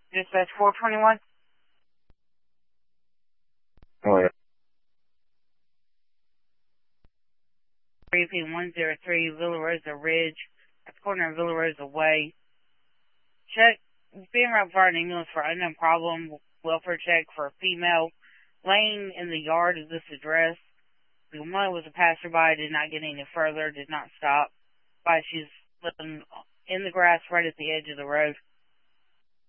Dispatch 421. Oh, yeah. 103 Villa Rosa Ridge, at the corner of Villa Rosa Way. Check, being around for an ambulance for unknown problem, welfare check for a female laying in the yard of this address. The woman was a passerby, did not get any further, did not stop. She's living in the grass right at the edge of the road.